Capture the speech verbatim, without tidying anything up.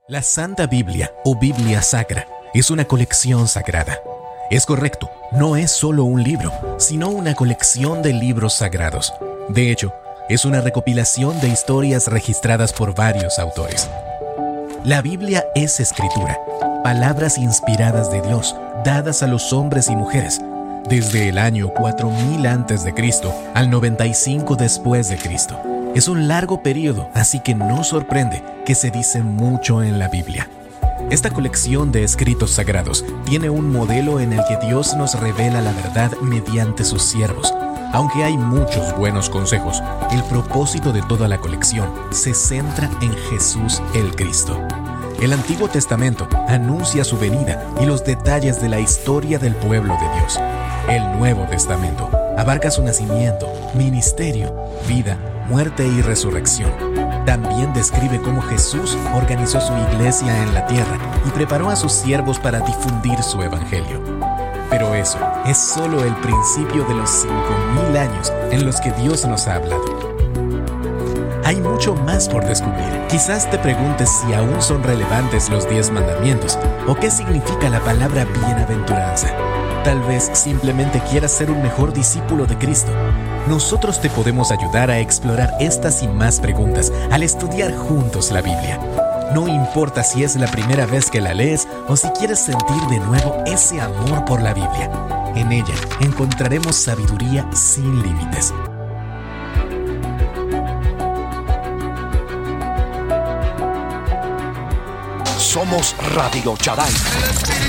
La Santa Biblia o Biblia Sacra es una colección sagrada. Es correcto, no es solo un libro, sino una colección de libros sagrados. De hecho, es una recopilación de historias registradas por varios autores. La Biblia es escritura, palabras inspiradas de Dios, dadas a los hombres y mujeres, desde el año cuatro mil antes de Cristo al noventa y cinco después de Cristo. Es un largo periodo, así que no sorprende que se dice mucho en la Biblia. Esta colección de escritos sagrados tiene un modelo en el que Dios nos revela la verdad mediante sus siervos. Aunque hay muchos buenos consejos, el propósito de toda la colección se centra en Jesús el Cristo. El Antiguo Testamento anuncia su venida y los detalles de la historia del pueblo de Dios. El Nuevo Testamento abarca su nacimiento, ministerio, vida, muerte y resurrección. También describe cómo Jesús organizó su iglesia en la tierra y preparó a sus siervos para difundir su evangelio. Pero eso es solo el principio de los cinco mil años en los que Dios nos ha hablado. Hay mucho más por descubrir. Quizás te preguntes si aún son relevantes los diez mandamientos o qué significa la palabra bienaventuranza. Tal vez simplemente quieras ser un mejor discípulo de Cristo. Nosotros te podemos ayudar a explorar estas y más preguntas al estudiar juntos la Biblia. No importa si es la primera vez que la lees o si quieres sentir de nuevo ese amor por la Biblia. En ella encontraremos sabiduría sin límites. Somos Radio Charay.